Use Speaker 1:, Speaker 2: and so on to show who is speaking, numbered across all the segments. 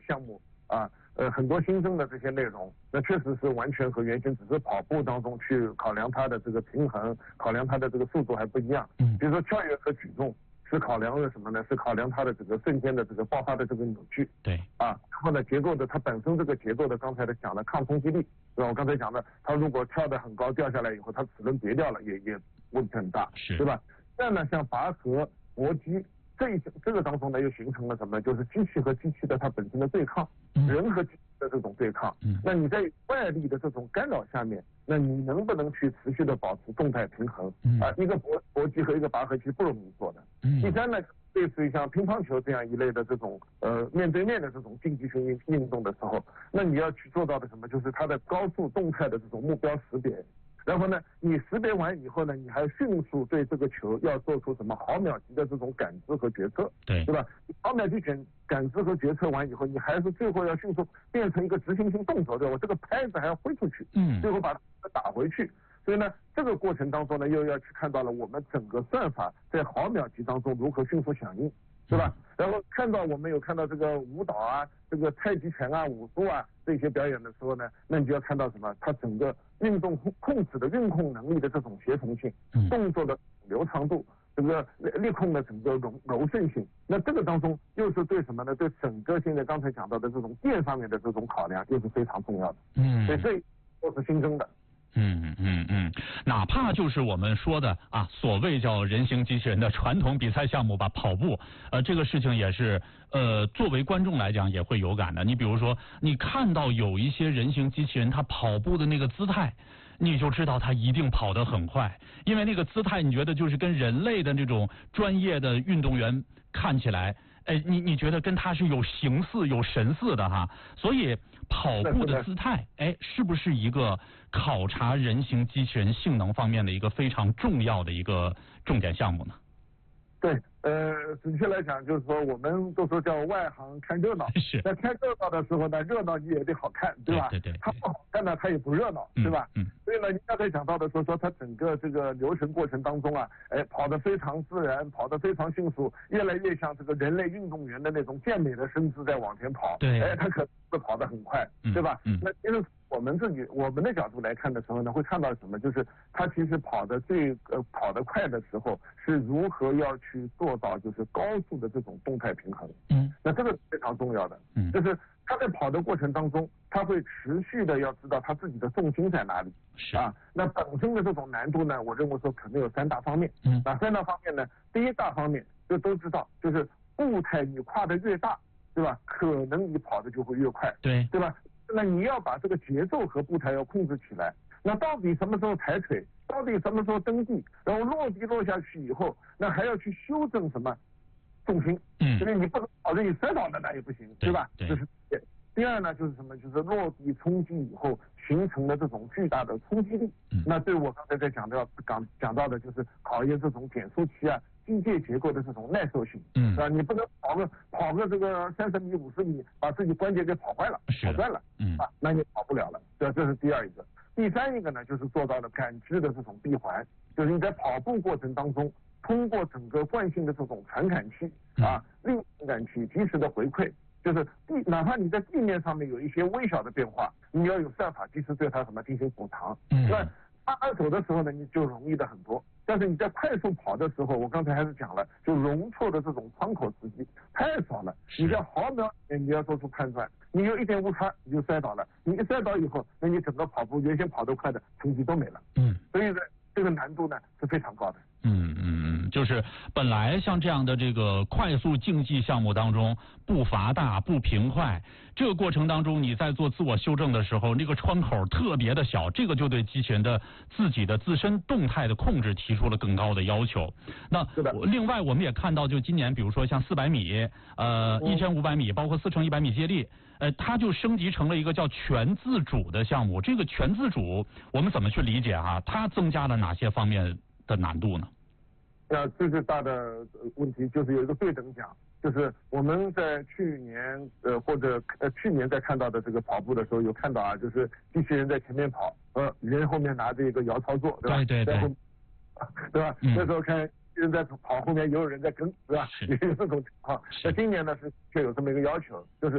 Speaker 1: 项目啊，很多新增的这些内容，那确实是完全和原先只是跑步当中去考量它的这个平衡，考量它的这个速度还不一样。比如说跳跃和举重是考量了什么呢？是考量它的这个瞬间的这个爆发的这个扭矩。
Speaker 2: 对。
Speaker 1: 然后呢，结构的它本身这个结构的刚才的讲的抗冲击力，对吧？我刚才讲的，它如果跳得很高掉下来以后，它齿轮别掉了，也问题很大，对吧？这样呢，像拔河、搏击。这个当中呢，又形成了什么？就是机器和机器的它本身的对抗，人和机器的这种对抗。那你在外力的这种干扰下面，那你能不能去持续的保持动态平衡？一个搏击和一个拔河其实不容易做的。第三呢，类似于像乒乓球这样一类的这种面对面的这种竞技性运动的时候，那你要去做到的什么？就是它的高速动态的这种目标识别。然后呢，你识别完以后呢，你还迅速对这个球要做出什么毫秒级的这种感知和决策，对吧？毫秒级感知和决策完以后，你还是最后要迅速变成一个执行性动作，对吧？我这个拍子还要挥出去，最后把它打回去。所以呢，这个过程当中呢，又要去看到了我们整个算法在毫秒级当中如何迅速响应，对吧？然后我们有看到这个舞蹈啊，这个太极拳啊、武术啊这些表演的时候呢，那你就要看到什么？它整个运动控制的运控能力的这种协同性，动作的流畅度，这个力控的整个柔顺性。那这个当中又是对什么呢？对整个现在刚才讲到的这种电上面的这种考量，又是非常重要的。所以这都是新增的。
Speaker 2: 哪怕就是我们说的啊，所谓叫人形机器人的传统比赛项目吧，跑步，这个事情也是作为观众来讲也会有感的。你比如说，你看到有一些人形机器人他跑步的那个姿态，你就知道他一定跑得很快，因为那个姿态你觉得就是跟人类的这种专业的运动员看起来，你觉得跟他是有形似有神似的哈，所以跑步的姿态，是不是一个考察人形机器人性能方面的一个非常重要的一个重点项目呢？
Speaker 1: 对，准确来讲就是说，我们都说叫外行看热闹。
Speaker 2: 是。
Speaker 1: 在看热闹的时候呢，热闹你也得好看，对吧？
Speaker 2: 对。
Speaker 1: 它不好看呢，它也不热闹，对吧？所以呢，你刚才讲到的说它整个这个流程过程当中啊，跑得非常自然，跑得非常迅速，越来越像这个人类运动员的那种健美的身姿在往前跑。
Speaker 2: 对。
Speaker 1: 它可能会跑得很快，对吧？那其实我们的角度来看的时候呢，会看到什么？就是它其实跑得快的时候，是如何要去做到就是高速的这种动态平衡。那这个非常重要的。就是他在跑的过程当中，他会持续的要知道他自己的重心在哪里。那本身的这种难度呢，我认为说可能有3大方面。哪3大方面呢？第一大方面就都知道，就是步态你跨得越大，对吧？可能你跑的就会越快，对吧？那你要把这个节奏和步态要控制起来。那到底什么时候抬腿？到底什么时候蹬地？然后落地落下去以后，那还要去修正什么重心？所以你不能跑着你摔倒了那也不行，对吧？这是第二呢，就是什么？就是落地冲击以后形成的这种巨大的冲击力。那对我刚才在讲到的就是考验这种减速器啊、机械结构的这种耐受性。啊，你不能跑个这个30米、50米，把自己关节给跑坏了、跑断了，那你跑不了了。对，这是第二一个。第三一个呢，就是做到了感知的这种闭环，就是你在跑步过程当中，通过整个惯性的这种传感器力传感器及时的回馈。就是哪怕你在地面上面有一些微小的变化，你要有算法及时对它进行补偿。那慢慢走的时候呢，你就容易的很多。但是你在快速跑的时候，我刚才还是讲了，就容错的这种窗口时机太少了。你在毫秒内你要做出判断，你有一点误差你就摔倒了。你一摔倒以后，那你整个跑步原先跑得快的成绩都没了。所以呢，这个难度呢是非常高的。
Speaker 2: 就是本来像这样的这个快速竞技项目当中，步伐大、步频快，这个过程当中你在做自我修正的时候，那个窗口特别的小，这个就对机器人的自己的自身动态的控制提出了更高的要求。那另外我们也看到，就今年比如说像400米、1500米，包括4×100米接力，它就升级成了一个叫全自主的项目。这个全自主我们怎么去理解啊？它增加了哪些方面的难度呢？
Speaker 1: 最大的问题就是有一个对等奖，就是我们在去年去年在看到的这个跑步的时候有看到啊，就是机器人在前面跑，人后面拿着一个摇操作，对吧？对，对吧？那时候看人在跑，后面也有人在跟，对吧？也有这种情况。那今年呢是却有这么一个要求，就是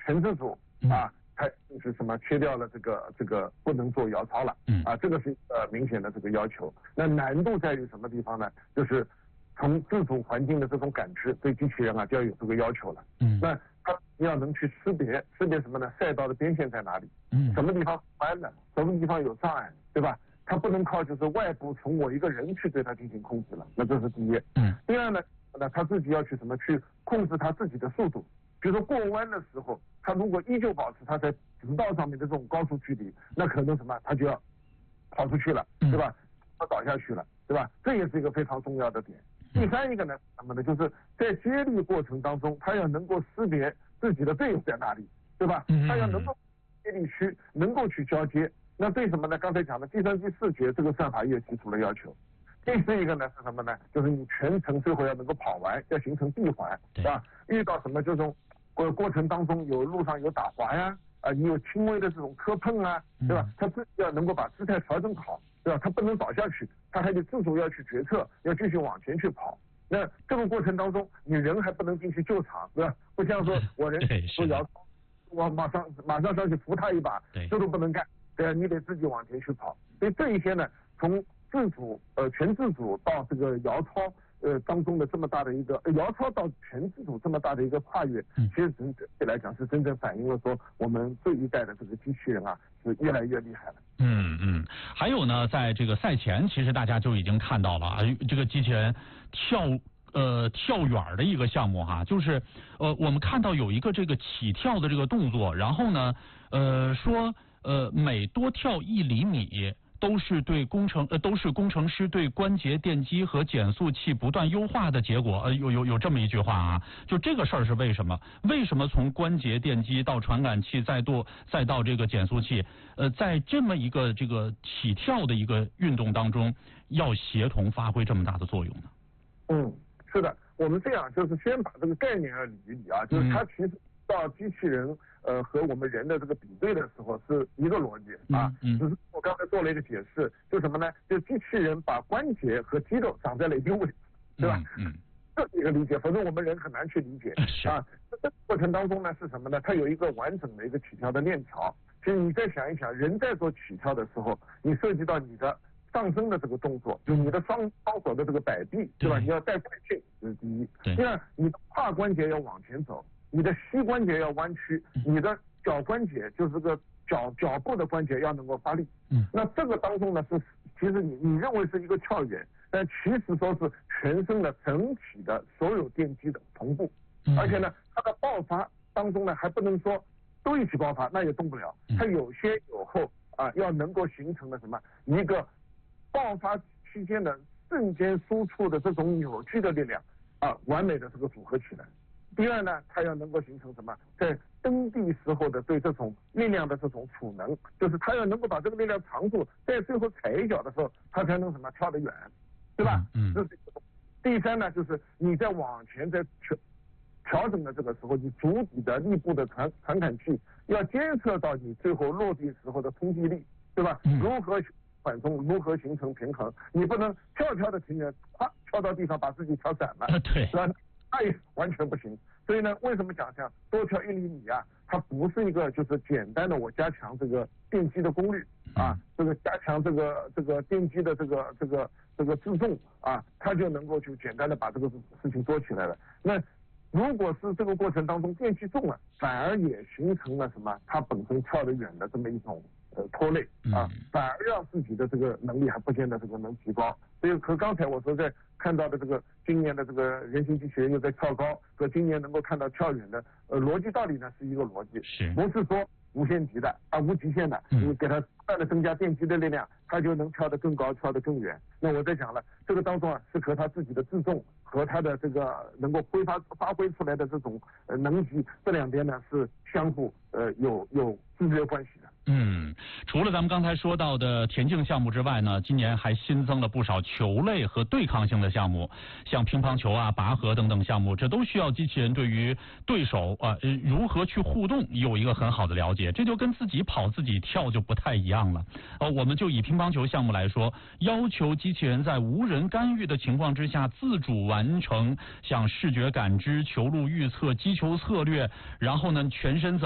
Speaker 1: 全自主啊，它就是什么切掉了这个不能做摇操了，这个是明显的这个要求。那难度在于什么地方呢？就是从自主环境的这种感知，对机器人啊就要有这个要求了。那它要能去识别什么呢？赛道的边线在哪里？什么地方弯的，什么地方有障碍，对吧？它不能靠就是外部从我一个人去对它进行控制了，那这是第一。第二呢，他自己要去什么去控制他自己的速度。比如说过弯的时候，他如果依旧保持他在直道上面的这种高速距离，那可能什么他就要跑出去了，对吧？他倒下去了，对吧？这也是一个非常重要的点。第三一个呢，什么呢？就是在接力过程当中，他要能够识别自己的队友在哪里，对吧？他要能够接力区能够去交接。那对什么呢？刚才讲的计算机视觉这个算法也提出了要求。第四一个呢是什么呢？就是你全程最后要能够跑完，要形成闭环，是吧？遇到什么这种过程当中路上有打滑呀，你有轻微的这种磕碰啊，对吧？他自己要能够把姿态调整好，对吧？他不能倒下去，他还得自主要去决策，要继续往前去跑。那这个过程当中，你人还不能进去救场，对吧？不像说我人说摇操，我马上上去扶他一把，这都不能干，对吧？你得自己往前去跑。所以这一些呢，从自主全自主到这个摇操当中的这么大的一个摇操到全自主这么大的一个跨越，其实整体来讲是真正反映了说我们这一代的这个机器人啊是越来越厉害了。
Speaker 2: 还有呢，在这个赛前其实大家就已经看到了啊，这个机器人跳远的一个项目哈，就是我们看到有一个这个起跳的这个动作，然后呢说每多跳1厘米。都是工程师对关节电机和减速器不断优化的结果。有这么一句话啊，就这个事儿是为什么？为什么从关节电机到传感器再到这个减速器，在这么一个这个起跳的一个运动当中，要协同发挥这么大的作用呢？
Speaker 1: 是的，我们这样就是先把这个概念要理一理啊，就是它其实到机器人和我们人的这个比对的时候是一个逻辑啊，只是我刚才做了一个解释，就什么呢？就机器人把关节和肌肉长在了一个位置，对吧？这是一个理解，否则我们人很难去理解啊。这过程当中呢是什么呢？它有一个完整的一个起跳的链条。其实你再想一想，人在做起跳的时候，你涉及到你的上升的这个动作，就你的双手的这个摆臂，对吧？你要带惯性，这是第一。第二，你的胯关节要往前走。你的膝关节要弯曲，你的脚关节就是这个脚部的关节要能够发力。那这个当中呢是，其实你认为是一个跳远，但其实说是全身的整体的所有电机的同步，而且呢它的爆发当中呢还不能说都一起爆发，那也动不了，它有先有后啊，要能够形成的什么一个爆发期间的瞬间输出的这种扭曲的力量啊，完美的这个组合起来。第二呢，它要能够形成什么？在蹬地时候的对这种力量的这种储能，就是它要能够把这个力量藏住，在最后踩一脚的时候，它才能什么跳得远，对吧？这是第三呢，就是你在往前在调整的这个时候，你足底的力部的传感器要监测到你最后落地时候的冲击力，对吧？如何缓冲，如何形成平衡？你不能跳的停人，跳到地上把自己跳散了，
Speaker 2: 对，
Speaker 1: 是吧？那完全不行，所以呢，为什么讲像多跳1厘米啊？它不是一个就是简单的我加强这个电机的功率啊，这个加强这个电机的这个自重啊，它就能够就简单的把这个事情做起来了。那如果是这个过程当中电机重了，反而也形成了什么？它本身跳得远的这么一种拖累啊，反而让自己的这个能力还不见得这个能提高。所以和刚才我说在看到的这个今年的这个人形机器人又在跳高，和今年能够看到跳远的逻辑道理呢是一个逻辑，不是说无限极的无极限的，你给它不断的增加电机的力量，它就能跳得更高，跳得更远。那我在讲了，这个当中啊是和它自己的自重和它的这个能够发挥出来的这种能级，这两边呢是相互有直接关系的。
Speaker 2: 除了咱们刚才说到的田径项目之外呢，今年还新增了不少球类和对抗性的项目，像乒乓球啊、拔河等等项目，这都需要机器人对于对手如何去互动有一个很好的了解，这就跟自己跑自己跳就不太一样了。我们就以乒乓球项目来说，要求机器人在无人干预的情况之下自主完成像视觉感知、球路预测、击球策略，然后呢全身